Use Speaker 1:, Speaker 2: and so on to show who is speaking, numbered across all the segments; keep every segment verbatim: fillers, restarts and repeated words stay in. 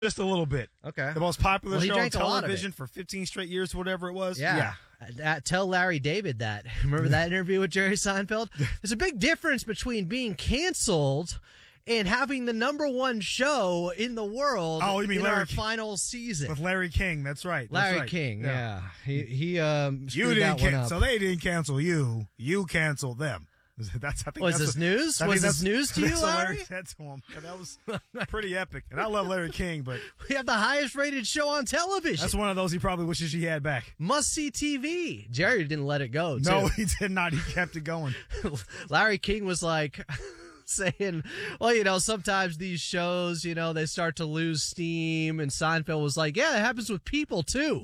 Speaker 1: Just a little bit.
Speaker 2: Okay.
Speaker 1: The most popular
Speaker 2: well,
Speaker 1: show on
Speaker 2: drank a lot of
Speaker 1: television
Speaker 2: it.
Speaker 1: for fifteen straight years, whatever it was.
Speaker 2: Yeah. yeah. Uh, tell Larry David that. Remember that interview with Jerry Seinfeld? There's a big difference between being canceled and having the number one show in the world
Speaker 1: oh, you mean
Speaker 2: in
Speaker 1: Larry
Speaker 2: our
Speaker 1: King.
Speaker 2: final season.
Speaker 1: With Larry King, that's right. That's
Speaker 2: Larry
Speaker 1: right.
Speaker 2: King, yeah.
Speaker 1: yeah.
Speaker 2: He, he um,
Speaker 1: You
Speaker 2: screwed
Speaker 1: didn't
Speaker 2: that one
Speaker 1: can-
Speaker 2: up.
Speaker 1: So they didn't cancel you. You canceled them. That's, I think
Speaker 2: Was
Speaker 1: that's
Speaker 2: this
Speaker 1: a,
Speaker 2: news?
Speaker 1: I
Speaker 2: Was
Speaker 1: think
Speaker 2: this news to you,
Speaker 1: that's what
Speaker 2: Larry?
Speaker 1: said to him. Yeah, that was pretty epic. And I love Larry King, but
Speaker 2: We have the highest rated show on television.
Speaker 1: that's one of those he probably wishes he had back.
Speaker 2: Must-see T V. Jerry didn't let it go, too.
Speaker 1: No, he did not. He kept it going.
Speaker 2: Larry King was like saying, well, you know, sometimes these shows, you know, they start to lose steam. And Seinfeld was like, yeah, it happens with people, too.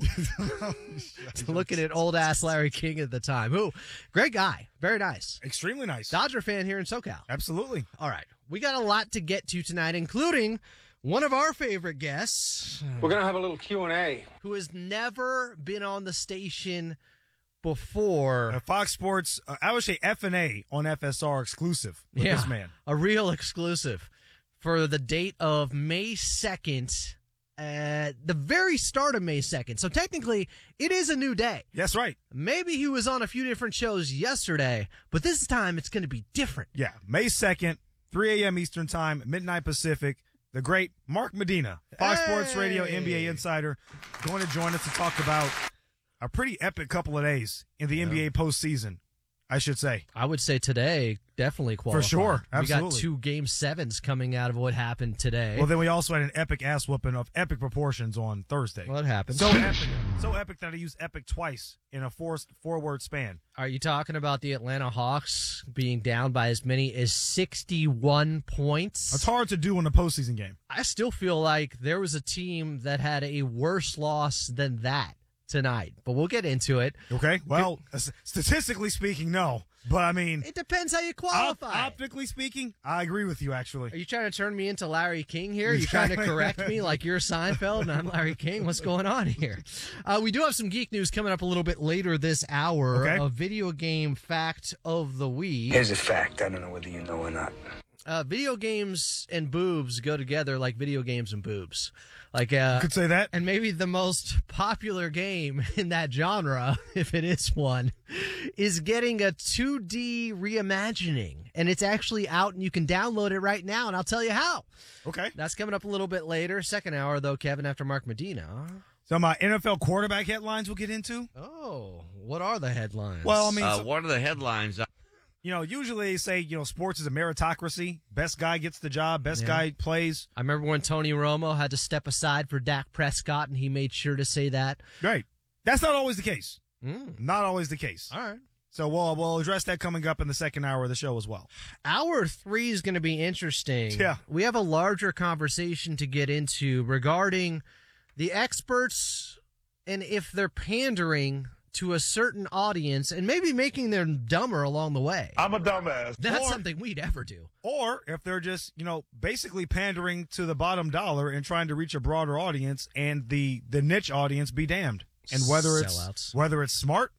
Speaker 2: Looking at old-ass Larry King at the time. Who? Great guy. Very nice.
Speaker 1: Extremely nice.
Speaker 2: Dodger fan here in SoCal.
Speaker 1: Absolutely.
Speaker 2: All right. We got a lot to get to tonight, including one of our favorite guests.
Speaker 3: We're going to have a little Q and A.
Speaker 2: Who has never been on the station before.
Speaker 1: Uh, Fox Sports, uh, I would say F and A on F S R exclusive with
Speaker 2: yeah,
Speaker 1: this man.
Speaker 2: A real exclusive for the date of May second, at the very start of May second. So technically, it is a new day.
Speaker 1: That's right.
Speaker 2: Maybe he was on a few different shows yesterday, but this time it's going to be different.
Speaker 1: Yeah, May second, three a.m. Eastern Time, midnight Pacific. The great Mark Medina, Fox
Speaker 2: Hey. Sports
Speaker 1: Sports Radio N B A insider, going to join us to talk about a pretty epic couple of days in the yeah. N B A postseason, I should say.
Speaker 2: I would say today definitely qualified.
Speaker 1: For sure, absolutely.
Speaker 2: We got two game sevens coming out of what happened today.
Speaker 1: Well, then we also had an epic ass whooping of epic proportions on Thursday.
Speaker 2: What happened?
Speaker 1: So epic, so epic that I used epic twice in a four four word span.
Speaker 2: Are you talking about the Atlanta Hawks being down by as many as sixty-one points?
Speaker 1: It's hard to do in a postseason game.
Speaker 2: I still feel like there was a team that had a worse loss than that tonight, but we'll get into it.
Speaker 1: Okay. Well, statistically speaking, no. But I mean,
Speaker 2: it depends how you qualify.
Speaker 1: Op- optically speaking, I agree with you. Actually,
Speaker 2: are you trying to turn me into Larry King here? Are you trying to correct me like you're Seinfeld and I'm Larry King? What's going on here? Uh, we do have some geek news coming up a little bit later this hour.
Speaker 1: Okay.
Speaker 2: A video game fact of the week.
Speaker 4: Here's a fact. I don't know whether you know or not.
Speaker 2: Uh, video games and boobs go together like video games and boobs. Like, uh,
Speaker 1: you could say that.
Speaker 2: And maybe the most popular game in that genre, if it is one, is getting a two D reimagining. And it's actually out and you can download it right now, and I'll tell you how.
Speaker 1: Okay.
Speaker 2: That's coming up a little bit later. Second hour, though, Kevin, after Mark Medina.
Speaker 1: So my N F L quarterback headlines we'll get into.
Speaker 2: Oh, what are the headlines?
Speaker 1: Well, I mean,
Speaker 5: uh,
Speaker 1: so,
Speaker 5: what are the headlines?
Speaker 1: You know, usually they say, you know, sports is a meritocracy. Best guy gets the job. Best
Speaker 2: Yeah.
Speaker 1: guy plays.
Speaker 2: I remember when Tony Romo had to step aside for Dak Prescott, and he made sure to say that.
Speaker 1: Right. That's not always the case.
Speaker 2: Mm.
Speaker 1: Not always the case.
Speaker 2: All right.
Speaker 1: So we'll, we'll address that coming up in the second hour of the show as well.
Speaker 2: Hour three is going to be interesting.
Speaker 1: Yeah.
Speaker 2: We have a larger conversation to get into regarding the experts and if they're pandering to a certain audience and maybe making them dumber along the way.
Speaker 6: I'm a dumbass.
Speaker 2: That's
Speaker 1: Or-
Speaker 2: something we'd ever do.
Speaker 1: Or if they're just, you know, basically pandering to the bottom dollar and trying to reach a broader audience and the, the niche audience be damned. And whether it's
Speaker 2: Sellouts.
Speaker 1: whether it's smart,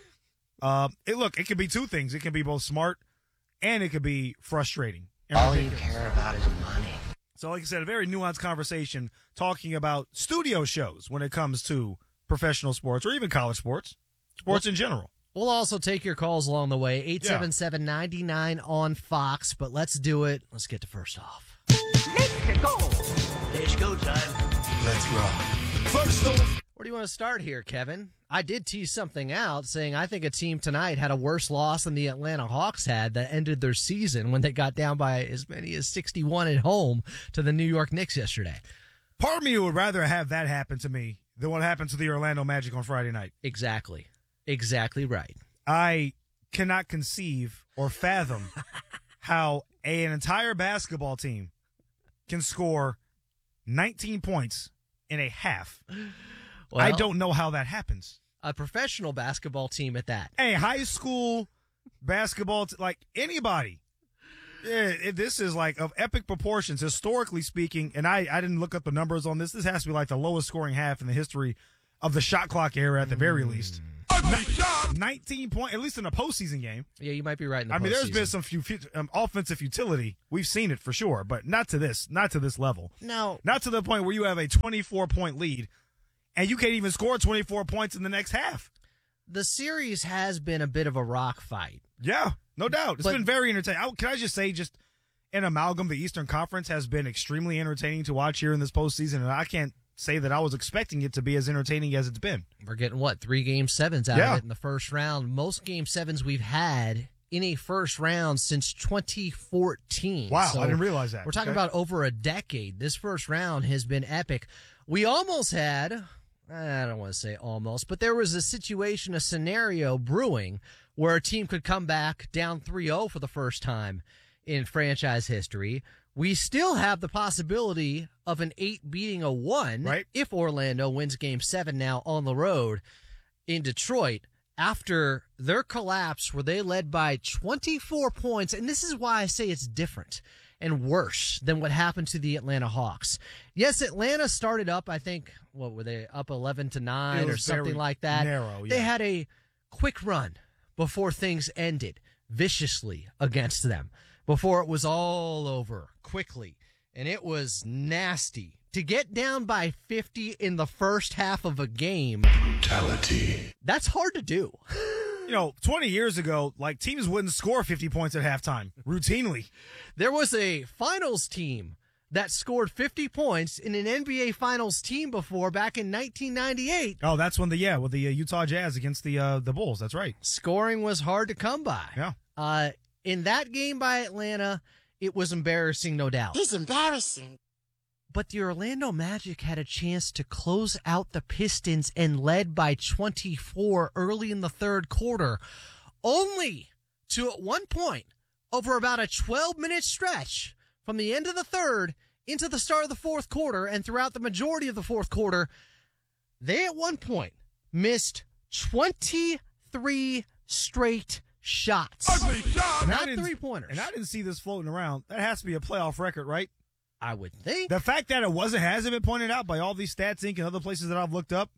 Speaker 1: uh, it look, it could be two things. It can be both smart and it could be frustrating. and
Speaker 4: All you
Speaker 1: ridiculous.
Speaker 4: care about is money.
Speaker 1: So like I said, a very nuanced conversation talking about studio shows when it comes to professional sports or even college sports, sports in general.
Speaker 2: We'll also take your calls along the way. eight seven seven, nine nine on Fox, but let's do it. Let's get to first off.
Speaker 4: Let's go. Let's go time. Let's rock. First off.
Speaker 2: Where do you want to start here, Kevin? I did tease something out saying I think a team tonight had a worse loss than the Atlanta Hawks had that ended their season when they got down by as many as sixty-one at home to the New York Knicks yesterday.
Speaker 1: Part of me would rather have that happen to me than what happened to the Orlando Magic on Friday night.
Speaker 2: Exactly. Exactly right.
Speaker 1: I cannot conceive or fathom how a, an entire basketball team can score nineteen points in a half.
Speaker 2: Well,
Speaker 1: I don't know how that happens.
Speaker 2: A professional basketball team at that.
Speaker 1: Hey, high school basketball, t- like anybody. Yeah, it, this is like of epic proportions, historically speaking. And I, I didn't look up the numbers on this. This has to be like the lowest scoring half in the history of the shot clock era at the very least.
Speaker 6: A
Speaker 1: nineteen point, at least in a postseason game.
Speaker 2: Yeah, you might be right in the
Speaker 1: I mean, there's
Speaker 2: postseason.
Speaker 1: been some few, um, offensive futility. We've seen it for sure, but not to this, not to this level.
Speaker 2: No.
Speaker 1: Not to the point where you have a twenty-four point lead and you can't even score twenty-four points in the next half.
Speaker 2: The series has been a bit of a rock fight.
Speaker 1: Yeah, no doubt. It's
Speaker 2: But-
Speaker 1: been very entertaining. I, can I just say, just an amalgam, the Eastern Conference has been extremely entertaining to watch here in this postseason, and I can't say that I was expecting it to be as entertaining as it's been.
Speaker 2: We're getting, what, three game sevens out
Speaker 1: Yeah.
Speaker 2: of it in the first round. Most game sevens we've had in a first round since twenty fourteen.
Speaker 1: Wow,
Speaker 2: So
Speaker 1: I didn't realize that.
Speaker 2: We're talking
Speaker 1: Okay.
Speaker 2: about over a decade. This first round has been epic. We almost had, I don't want to say almost, but there was a situation, a scenario brewing where a team could come back down three oh for the first time in franchise history. We still have the possibility of an eight beating a one
Speaker 1: Right.
Speaker 2: if Orlando wins game seven now on the road in Detroit after their collapse where they led by twenty-four points. And this is why I say it's different and worse than what happened to the Atlanta Hawks. Yes, Atlanta started up, I think, what were they, up eleven to nine
Speaker 1: It
Speaker 2: or
Speaker 1: was
Speaker 2: something
Speaker 1: very
Speaker 2: like that.
Speaker 1: narrow,
Speaker 2: They
Speaker 1: yeah.
Speaker 2: had a quick run before things ended viciously against them, before it was all over quickly. And it was nasty. To get down by fifty in the first half of a game,
Speaker 4: Brutality.
Speaker 2: that's hard to do.
Speaker 1: You know, twenty years ago, like, teams wouldn't score fifty points at halftime routinely.
Speaker 2: There was a finals team that scored fifty points in an N B A Finals team before back in nineteen ninety-eight.
Speaker 1: Oh, that's when the, yeah, with the uh, Utah Jazz against the uh, the Bulls. That's right.
Speaker 2: Scoring was hard to come by.
Speaker 1: Yeah.
Speaker 2: Uh, in that game by Atlanta, it was embarrassing, no doubt.
Speaker 3: He's embarrassing.
Speaker 2: But the Orlando Magic had a chance to close out the Pistons and led by twenty-four early in the third quarter, only to at one point, over about a twelve-minute stretch from the end of the third into the start of the fourth quarter and throughout the majority of the fourth quarter, they at one point missed twenty-three straight shots.
Speaker 1: And I
Speaker 2: Not
Speaker 1: didn't-
Speaker 2: three-pointers.
Speaker 1: And I didn't see this floating around. That has to be a playoff record, right?
Speaker 2: I would think.
Speaker 1: The fact that it wasn't hasn't been pointed out by all these Stats Incorporated and other places that I've looked up,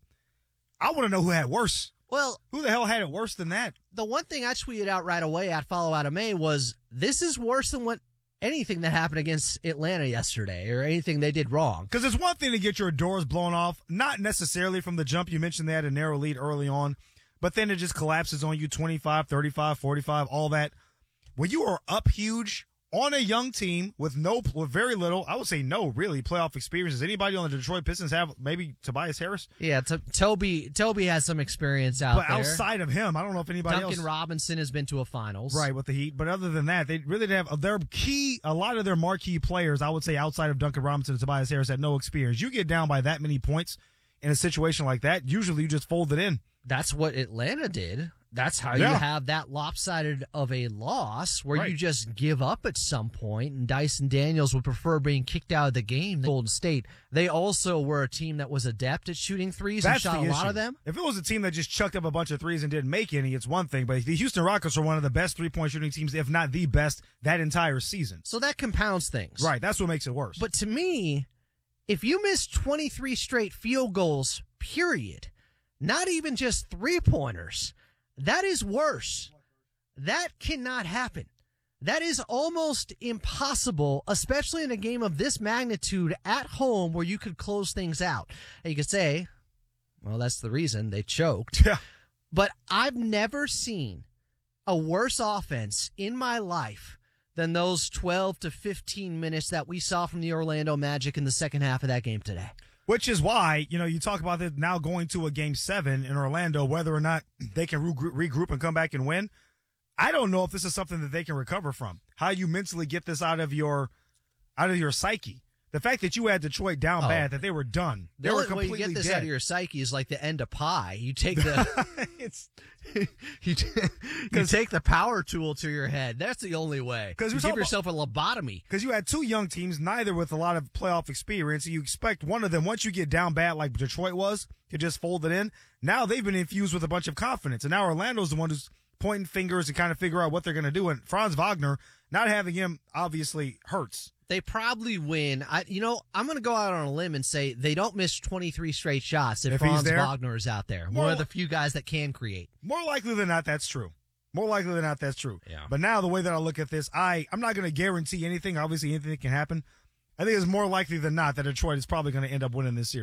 Speaker 1: I want to know who had worse.
Speaker 2: Well,
Speaker 1: Who the hell had it worse than that?
Speaker 2: the one thing I tweeted out right away at Follow Out of May was this is worse than what anything that happened against Atlanta yesterday or anything they did wrong.
Speaker 1: Because it's one thing to get your doors blown off, not necessarily from the jump. You mentioned they had a narrow lead early on, but then it just collapses on you twenty-five, thirty-five, forty-five, all that. When you are up huge on a young team with no, with very little, I would say no, really, playoff experience. Does anybody on the Detroit Pistons have maybe Tobias Harris?
Speaker 2: Yeah, to, Toby Toby has some experience out
Speaker 1: But
Speaker 2: there.
Speaker 1: outside of him, I don't know if anybody
Speaker 2: Duncan
Speaker 1: else.
Speaker 2: Robinson has been to a finals.
Speaker 1: Right, with the Heat. But other than that, they really didn't have their key, a lot of their marquee players, I would say, outside of Duncan Robinson and Tobias Harris, had no experience. You get down by that many points in a situation like that, usually you just fold it in.
Speaker 2: That's what Atlanta did. That's how
Speaker 1: Yeah.
Speaker 2: you have that lopsided of a loss where
Speaker 1: Right.
Speaker 2: you just give up at some point, and Dyson Daniels would prefer being kicked out of the game than Golden State. They also were a team that was adept at shooting threes
Speaker 1: That's
Speaker 2: and shot
Speaker 1: the
Speaker 2: a lot
Speaker 1: issue.
Speaker 2: of them.
Speaker 1: If it was a team that just chucked up a bunch of threes and didn't make any, it's one thing. But the Houston Rockets are one of the best three-point shooting teams, if not the best, that entire season.
Speaker 2: So that compounds things.
Speaker 1: Right, that's what makes it worse.
Speaker 2: But to me, if you miss twenty-three straight field goals, period, not even just three-pointers, that is worse. That cannot happen. That is almost impossible, especially in a game of this magnitude at home where you could close things out. And you could say, well, that's the reason they choked.
Speaker 1: yeah.
Speaker 2: But I've never seen a worse offense in my life than those twelve to fifteen minutes that we saw from the Orlando Magic in the second half of that game today.
Speaker 1: Which is why, you know, you talk about it now going to a game seven in Orlando, whether or not they can regroup, regroup and come back and win. I don't know if this is something that they can recover from. How you mentally get this out of your, out of your psyche. The fact that you had Detroit down
Speaker 2: Oh.
Speaker 1: bad, that they were done. They
Speaker 2: The
Speaker 1: were
Speaker 2: only way
Speaker 1: completely
Speaker 2: you get this
Speaker 1: dead.
Speaker 2: out of your psyche is like the end of pie. You take the
Speaker 1: it's
Speaker 2: you, t- you take the power tool to your head. That's the only way.
Speaker 1: 'Cause
Speaker 2: You
Speaker 1: we're
Speaker 2: give
Speaker 1: talking
Speaker 2: yourself a lobotomy.
Speaker 1: because you had two young teams, neither with a lot of playoff experience. And you expect one of them, once you get down bad like Detroit was, to just fold it in. Now they've been infused with a bunch of confidence. And now Orlando's the one who's pointing fingers and kind of figure out what they're going to do. And Franz Wagner, not having him obviously hurts.
Speaker 2: They probably win. I, you know, I'm going to go out on a limb and say they don't miss twenty-three straight shots if,
Speaker 1: If he's
Speaker 2: Franz
Speaker 1: there?
Speaker 2: Wagner is out there.
Speaker 1: More
Speaker 2: One of
Speaker 1: li-
Speaker 2: the few guys that can create.
Speaker 1: More likely than not, that's true. More likely than not, that's true.
Speaker 2: Yeah.
Speaker 1: But now the way that I look at this, I, I'm not going to guarantee anything. Obviously, anything can happen. I think it's more likely than not that Detroit is probably going to end up winning this series.